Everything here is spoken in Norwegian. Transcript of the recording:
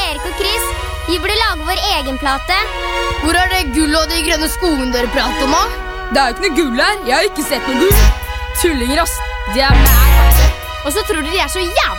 Erik og Chris. Vi burde lage vår egen plate. Hvor er det gullet og de grønne skogene dere prater om, da? Det er jo ikke noe gull her. Jeg har ikke sett noe gull. Tullinger, ass. De er mære. Og så tror dere de er så jævlig